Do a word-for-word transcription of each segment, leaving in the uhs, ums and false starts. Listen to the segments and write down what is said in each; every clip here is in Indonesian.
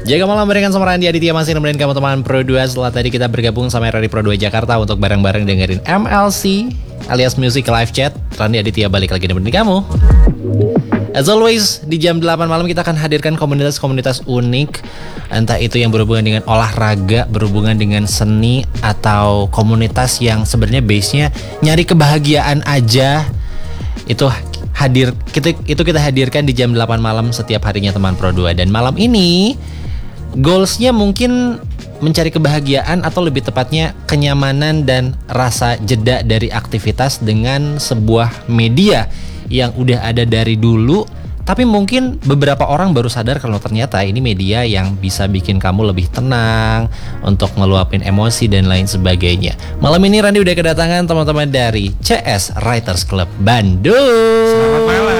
Jaga malam barengan sama Randy Aditya masih nemenin kamu teman Pro dua. Setelah tadi kita bergabung sama R R I Pro dua Jakarta untuk bareng-bareng dengerin M L C alias Music Live Chat. Randy Aditya balik lagi nemenin kamu. As always, di jam delapan malam kita akan hadirkan komunitas-komunitas unik. Entah itu yang berhubungan dengan olahraga, berhubungan dengan seni, atau komunitas yang sebenarnya base-nya nyari kebahagiaan aja. Itu hadir kita itu kita hadirkan di jam delapan malam setiap harinya teman Pro dua. Dan malam ini goalsnya mungkin mencari kebahagiaan atau lebih tepatnya kenyamanan dan rasa jeda dari aktivitas dengan sebuah media yang udah ada dari dulu, tapi mungkin beberapa orang baru sadar kalau ternyata ini media yang bisa bikin kamu lebih tenang untuk ngeluapin emosi dan lain sebagainya. Malam ini Randy udah kedatangan teman-teman dari C S Writers Club Bandung. Selamat malam.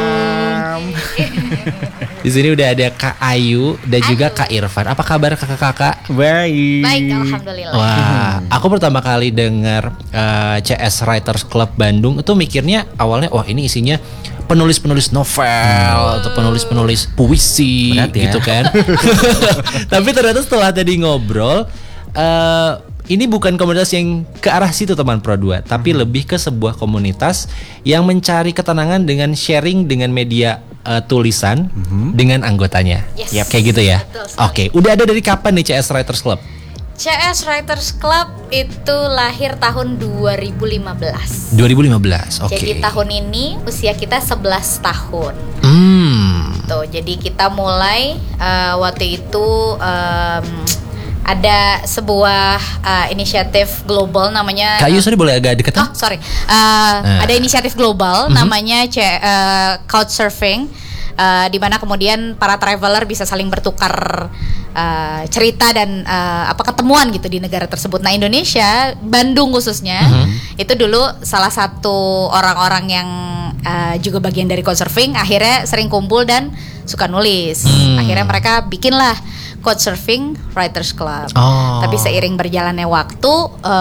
Di sini udah ada Kak Ayu dan juga Kak Irfan. Apa kabar kakak-kakak? Baik. Baik, alhamdulillah. Wah, aku pertama kali dengar uh, C S Writers Club Bandung itu mikirnya awalnya, wah ini isinya penulis-penulis novel hmm. atau penulis-penulis puisi. Berat ya? Gitu kan. Tapi ternyata setelah tadi ngobrol, uh, ini bukan komunitas yang ke arah situ teman Pro dua, tapi hmm. lebih ke sebuah komunitas yang mencari ketenangan dengan sharing dengan media uh, tulisan hmm. dengan anggotanya. Yes. Yep. Kayak gitu ya. Oke, okay. Udah ada dari kapan nih C S Writers Club? C S Writers Club itu lahir tahun dua ribu lima belas. dua ribu lima belas, oke. Okay. Jadi tahun ini usia kita sebelas tahun. Hmm. Tuh, jadi kita mulai uh, waktu itu um, ada sebuah uh, inisiatif global namanya. Kak Yu, sorry boleh agak deket? Oh sorry, uh, nah. Ada inisiatif global mm-hmm. namanya C- uh, Couchsurfing, uh, di mana kemudian para traveler bisa saling bertukar uh, cerita dan uh, apa ketemuan gitu di negara tersebut. Nah Indonesia, Bandung khususnya, mm-hmm. itu dulu salah satu orang-orang yang uh, juga bagian dari Couchsurfing, akhirnya sering kumpul dan suka nulis. Mm. Akhirnya mereka bikinlah Couchsurfing Writers Club. Oh. Tapi seiring berjalannya waktu,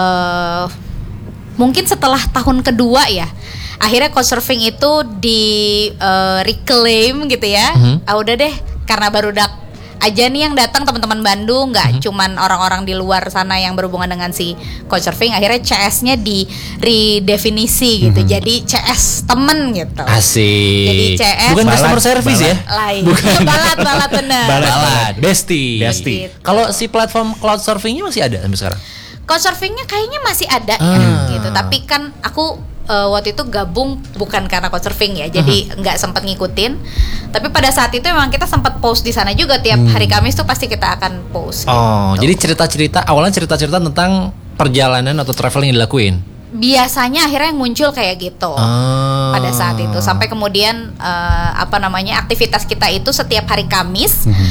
uh, mungkin setelah tahun kedua ya, akhirnya Couchsurfing itu di uh, reclaim gitu ya. Mm-hmm. Ah udah deh, karena baru dak aja nih yang datang teman-teman Bandung, nggak mm-hmm. cuman orang-orang di luar sana yang berhubungan dengan si Couchsurfing. Akhirnya C S-nya di redefinisi gitu, mm-hmm. jadi C S temen gitu. Asik. Jadi C S bukan customer service ya? Lain. Bukan. Balat, balat bener. Balat, balat. Besti. Besti. Gitu. Kalau si platform cloud surfingnya masih ada sampai sekarang? Couchsurfingnya kayaknya masih ada ah. ya, gitu. Tapi kan aku uh, waktu itu gabung bukan karena Couchsurfing ya, jadi nggak uh-huh. sempat ngikutin. Tapi pada saat itu memang kita sempat post di sana juga tiap hmm. hari Kamis tuh pasti kita akan post. Oh, gitu. Jadi cerita-cerita awalnya cerita-cerita tentang perjalanan atau travel yang dilakuin. Biasanya akhirnya yang muncul kayak gitu oh. pada saat itu, sampai kemudian uh, apa namanya aktivitas kita itu setiap hari Kamis mm-hmm.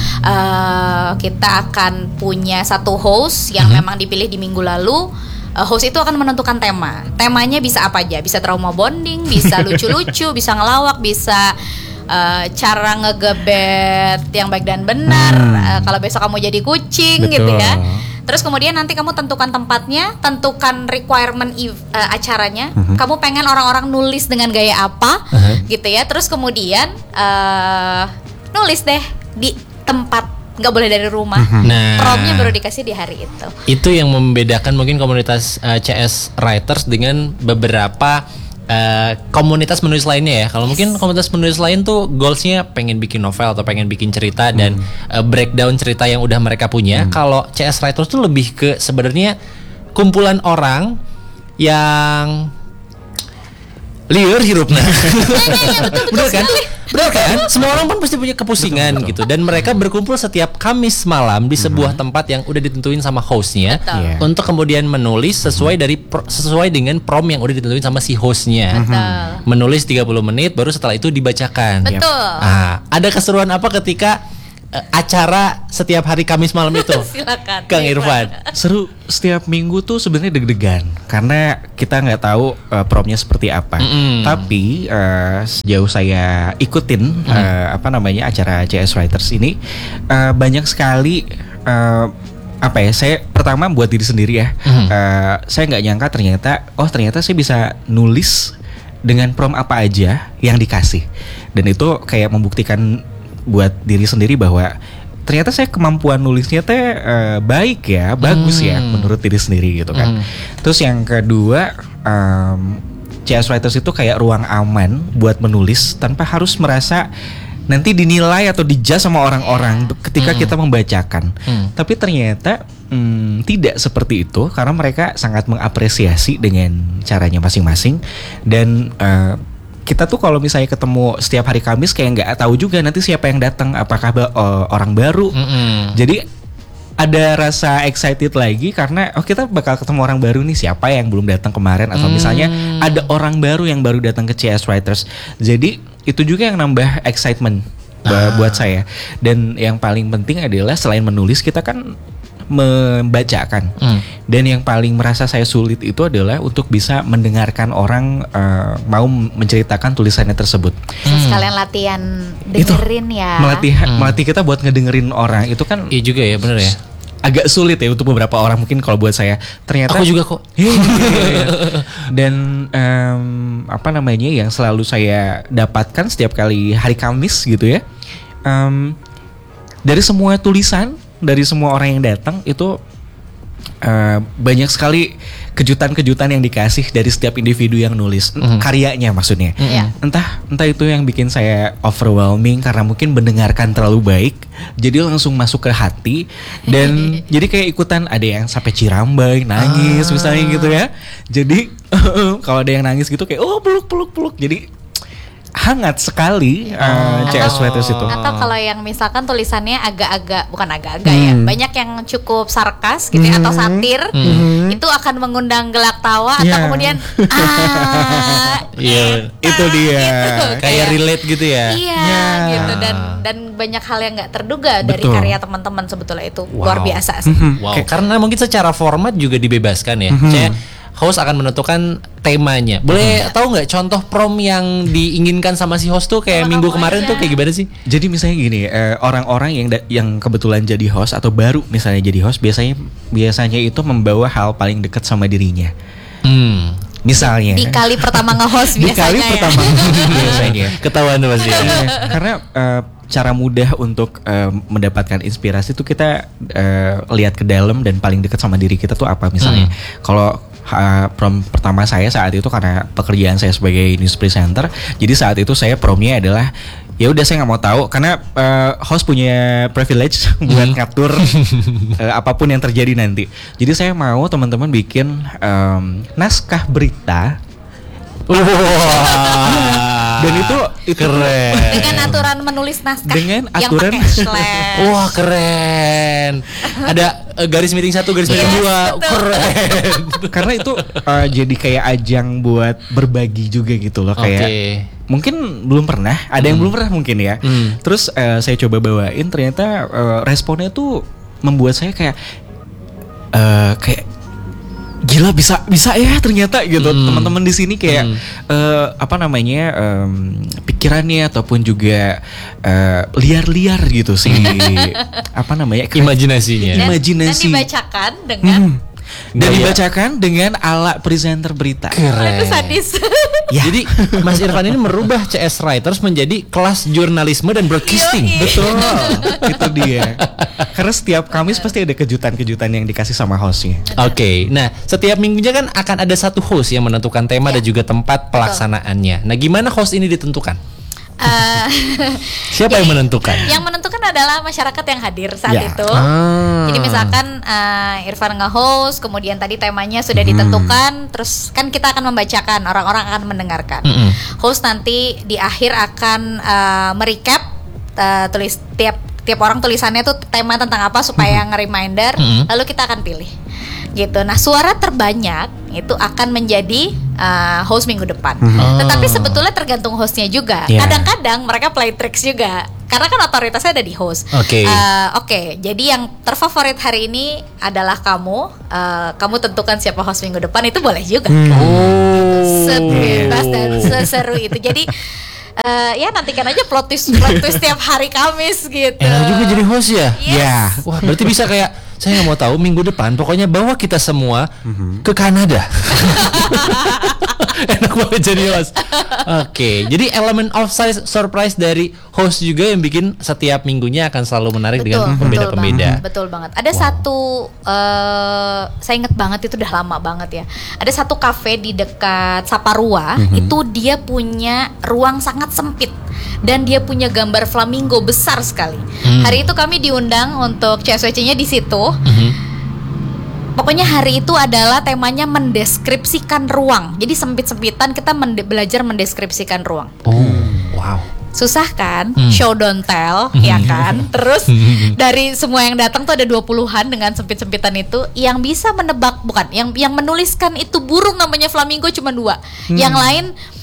uh, kita akan punya satu host yang mm-hmm. memang dipilih di minggu lalu. Uh, host itu akan menentukan tema. Temanya bisa apa aja, bisa trauma bonding, bisa lucu-lucu, bisa ngelawak, bisa uh, cara ngegebet yang baik dan benar. Hmm. Uh, kalau besok kamu jadi kucing. Betul. Gitu ya. Terus kemudian nanti kamu tentukan tempatnya, tentukan requirement uh, acaranya. Uh-huh. Kamu pengen orang-orang nulis dengan gaya apa, uh-huh. gitu ya. Terus kemudian uh, nulis deh di tempat, nggak boleh dari rumah. Uh-huh. Nah, promnya baru dikasih di hari itu. Itu yang membedakan mungkin komunitas uh, C S Writers dengan beberapa Uh, komunitas penulis lainnya ya. Kalau yes. mungkin komunitas penulis lain tuh goalsnya pengen bikin novel atau pengen bikin cerita hmm. dan uh, breakdown cerita yang udah mereka punya. Hmm. Kalau C S Writers tuh lebih ke sebenarnya kumpulan orang yang liur hirupna. Bener kan? Bener kan? Semua orang pun pasti punya kepusingan betul, betul. gitu. Dan mereka berkumpul setiap Kamis malam di sebuah mm-hmm. tempat yang udah ditentuin sama hostnya yeah. untuk kemudian menulis sesuai dari pro, sesuai dengan prom yang udah ditentuin sama si hostnya. Mm-hmm. Menulis tiga puluh menit, baru setelah itu dibacakan. Betul. Nah, ada keseruan apa ketika uh, acara setiap hari Kamis malam itu? Silakan, Kang Irfan. Seru. Setiap minggu tuh sebenarnya deg-degan karena kita nggak tahu uh, promnya seperti apa. Mm-hmm. Tapi uh, sejauh saya ikutin mm-hmm. uh, apa namanya acara C S Writers ini uh, banyak sekali uh, apa ya? Saya pertama buat diri sendiri ya. Mm-hmm. Uh, saya nggak nyangka ternyata oh ternyata saya bisa nulis dengan prom apa aja yang dikasih, dan itu kayak membuktikan buat diri sendiri bahwa ternyata saya kemampuan nulisnya teh uh, baik ya, bagus hmm. ya menurut diri sendiri gitu kan. Hmm. Terus yang kedua, um, C S Writers itu kayak ruang aman buat menulis tanpa harus merasa nanti dinilai atau dijudge sama orang-orang ketika hmm. kita membacakan. Hmm. Tapi ternyata hmm, tidak seperti itu karena mereka sangat mengapresiasi dengan caranya masing-masing. Dan uh, kita tuh kalau misalnya ketemu setiap hari Kamis kayak nggak tahu juga nanti siapa yang datang, apakah uh, orang baru. Hmm. Jadi ada rasa excited lagi karena oh kita bakal ketemu orang baru nih, siapa yang belum datang kemarin atau hmm. misalnya ada orang baru yang baru datang ke C S Writers. Jadi itu juga yang nambah excitement ah. buat saya. Dan yang paling penting adalah selain menulis kita kan membacakan. Hmm. Dan yang paling merasa saya sulit itu adalah untuk bisa mendengarkan orang uh, mau menceritakan tulisannya tersebut. Hmm. Sekalian latihan dengerin itu, ya. Melatih hmm. melatih kita buat ngedengerin orang itu kan. Iya juga ya, benar ya. Agak sulit ya untuk beberapa orang, mungkin kalau buat saya ternyata aku juga kok. Dan um, apa namanya yang selalu saya dapatkan setiap kali hari Kamis gitu ya, um, dari semua tulisan, dari semua orang yang datang itu uh, banyak sekali kejutan-kejutan yang dikasih dari setiap individu yang nulis mm-hmm. karyanya maksudnya. Mm-hmm. Entah entah itu yang bikin saya overwhelming karena mungkin mendengarkan terlalu baik, jadi langsung masuk ke hati dan jadi kayak ikutan ada yang sampai cirambai, nangis ah. misalnya gitu ya. Jadi kalau ada yang nangis gitu kayak oh peluk peluk peluk. Jadi hangat sekali uh, C S Writers itu. Atau kalau yang misalkan tulisannya agak-agak bukan agak-agak hmm. ya, banyak yang cukup sarkas gitu ya, atau satir, hmm. itu akan mengundang gelak tawa yeah. atau kemudian ah, yeah. eh, itu dia gitu, kayak, kayak relate gitu ya. Iya yeah. gitu dan dan banyak hal yang nggak terduga Betul. dari karya teman-teman sebetulnya itu wow. luar biasa sih. Wow. Karena mungkin secara format juga dibebaskan ya. Mm-hmm. Saya host akan menentukan temanya. Boleh hmm. tahu nggak contoh prom yang diinginkan sama si host tuh kayak oh, minggu kemarin aja. Tuh kayak gimana sih? Jadi misalnya gini, eh, orang-orang yang da- yang kebetulan jadi host atau baru misalnya jadi host biasanya biasanya itu membawa hal paling dekat sama dirinya. Hmm. Misalnya di kali pertama nge-host biasanya. Di kali ya. pertama biasanya. Ketahuan tuh pasti. Karena uh, cara mudah untuk uh, mendapatkan inspirasi itu kita uh, lihat ke dalam dan paling dekat sama diri kita tuh apa misalnya. Hmm. Kalau Uh, prom pertama saya saat itu karena pekerjaan saya sebagai news presenter, jadi saat itu saya promnya adalah ya udah saya nggak mau tahu karena uh, host punya privilege buat ngatur uh, apapun yang terjadi nanti. Jadi saya mau teman-teman bikin um, naskah berita. Wow. Dan itu itu keren. Dengan aturan menulis naskah dengan yang aturan pakai slash. Wah keren. Ada uh, garis miring satu, garis miring yes, dua. betul. Keren. Karena itu uh, jadi kayak ajang buat berbagi juga gitu loh kayak. Okay. Mungkin belum pernah, ada hmm. yang belum pernah mungkin ya. Hmm. Terus uh, saya coba bawain, ternyata uh, responnya tuh membuat saya kayak uh, kayak gila bisa bisa ya ternyata gitu. Hmm. Teman-teman di sini kayak hmm. uh, apa namanya um, pikirannya ataupun juga uh, liar-liar gitu sih. Apa namanya? Imajinasinya. Dan, Imajinasi. Dan dibacakan dengan hmm. Dan Gaya. dibacakan dengan ala presenter berita. Keren. Itu sadis. Ya. Jadi Mas Irfan ini merubah C S Writers menjadi kelas jurnalisme dan broadcasting. Betul. Itu dia. Karena setiap Kamis pasti ada kejutan-kejutan yang dikasih sama hostnya. Oke. Okay. Nah, setiap minggunya kan akan ada satu host yang menentukan tema ya. Dan juga tempat pelaksanaannya. Nah, gimana host ini ditentukan? Uh, Siapa jadi, yang menentukan? Yang menentukan adalah masyarakat yang hadir saat ya. itu. Ah. Jadi misalkan uh, Irfan nge-host, kemudian tadi temanya sudah hmm. ditentukan, terus kan kita akan membacakan, orang-orang akan mendengarkan. Hmm. Host nanti di akhir akan uh, merecap uh, tulis tiap tiap orang tulisannya tuh tema tentang apa supaya hmm. nge-reminder, hmm. lalu kita akan pilih. Gitu. Nah, suara terbanyak itu akan menjadi uh, host minggu depan. Hmm. Tetapi sebetulnya tergantung hostnya juga. Yeah. Kadang-kadang mereka play tricks juga. Karena kan otoritasnya ada di host. Oke. Okay. Uh, Oke. Okay. Jadi yang terfavorit hari ini adalah kamu. Uh, kamu tentukan siapa host minggu depan, itu boleh juga. Hmm. Oh. Sebebas dan seseru itu. Jadi Uh, ya nantikan aja plot twist plot twist tiap hari Kamis gitu. Enak juga jadi host ya. Yes. Ya. Wah berarti bisa kayak saya nggak mau tahu minggu depan. Pokoknya bawa kita semua mm-hmm. ke Kanada. Enak banget jadi host. Oke, jadi elemen offside surprise dari host juga yang bikin setiap minggunya akan selalu menarik betul, dengan pembeda-pembeda. Betul, betul banget. Ada wow. satu, uh, saya ingat banget itu udah lama banget ya. Ada satu kafe di dekat Saparua, mm-hmm. itu dia punya ruang sangat sempit dan dia punya gambar flamingo besar sekali. Mm. Hari itu kami diundang untuk C S W C-nya di situ. Mm-hmm. Pokoknya hari itu adalah temanya mendeskripsikan ruang. Jadi sempit-sempitan kita mende- belajar mendeskripsikan ruang. Oh, wow. Susah kan? Hmm. Show don't tell, ya kan? Terus dari semua yang datang tuh ada dua puluhan dengan sempit-sempitan itu. Yang bisa menebak, bukan, yang yang menuliskan itu burung namanya flamingo cuma dua. Hmm. Yang lain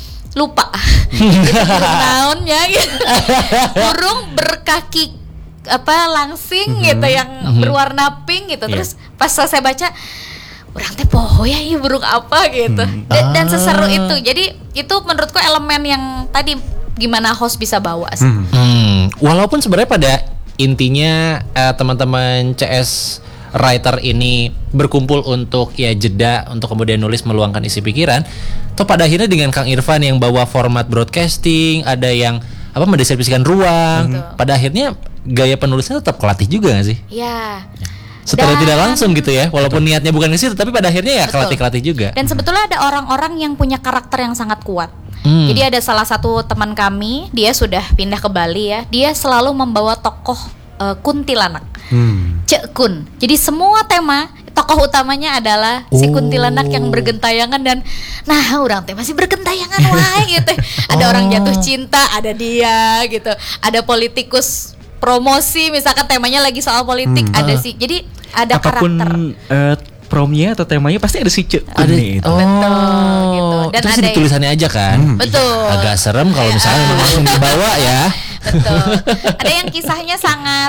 lupa. Itu burung naonnya gitu. Burung berkaki apa langsing mm-hmm. gitu yang mm-hmm. berwarna pink gitu. Terus yeah. pas saya baca orang teh poho ya ini burung apa gitu. Mm. Dan, ah. dan seseru itu. Jadi itu menurutku elemen yang tadi gimana host bisa bawa sih. Mm. Hmm. Walaupun sebenarnya pada intinya uh, teman-teman C S writer ini berkumpul untuk ya jeda untuk kemudian nulis meluangkan isi pikiran. Toh pada akhirnya dengan Kang Irfan yang bawa format broadcasting, ada yang apa mendeskripsikan ruang. Betul. Pada akhirnya gaya penulisnya tetap kelatih juga gak sih? Iya. Secara tidak langsung gitu ya, walaupun niatnya bukan ke situ, tapi pada akhirnya ya kelatih-kelatih juga. Dan sebetulnya ada orang-orang yang punya karakter yang sangat kuat. Hmm. Jadi ada salah satu teman kami, dia sudah pindah ke Bali ya, dia selalu membawa tokoh uh, kuntilanak, hmm. Cek Kun. Jadi semua tema tokoh utamanya adalah si kuntilanak yang bergentayangan dan nah orang teh masih bergentayangan wae gitu. Ada oh. orang jatuh cinta, ada dia gitu. Ada politikus promosi misalkan temanya lagi soal politik, hmm. ada sih. Jadi ada apapun, karakter. Uh, promnya atau temanya pasti ada si Cek Kun itu. Oh, betul gitu. Dan itu ada sih tulisannya aja kan. Hmm. Betul. Agak serem kalau misalnya memang langsung dibawa ya. Betul. Ada yang kisahnya sangat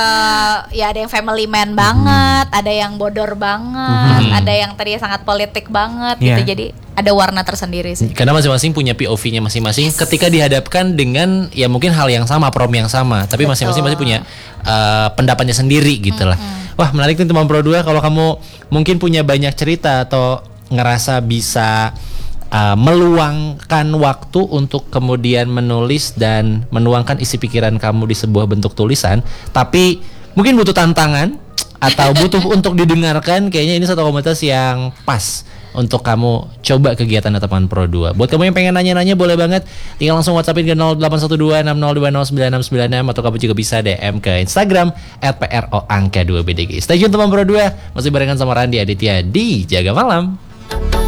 uh, ya ada yang family man banget, hmm. ada yang bodor banget, hmm. ada yang tadinya sangat politik banget yeah. gitu. Jadi ada warna tersendiri sih. Karena masing-masing punya P O V-nya masing-masing yes. ketika dihadapkan dengan ya mungkin hal yang sama, prom yang sama, tapi betul. Masing-masing pasti punya uh, pendapatnya sendiri gitu lah. Hmm. Wah, menarik nih teman Pro dua kalau kamu mungkin punya banyak cerita atau ngerasa bisa Uh, meluangkan waktu untuk kemudian menulis dan menuangkan isi pikiran kamu di sebuah bentuk tulisan, tapi mungkin butuh tantangan atau butuh untuk didengarkan, kayaknya ini satu komunitas yang pas untuk kamu coba kegiatan teman Pro dua. Buat kamu yang pengen nanya-nanya boleh banget tinggal langsung WhatsAppin ke nol delapan satu dua enam nol dua nol sembilan enam sembilan enam atau kamu juga bisa D M ke Instagram at pro angka dua b d g. Stay tune teman Pro dua, masih barengan sama Randi Aditya di Jaga Malam.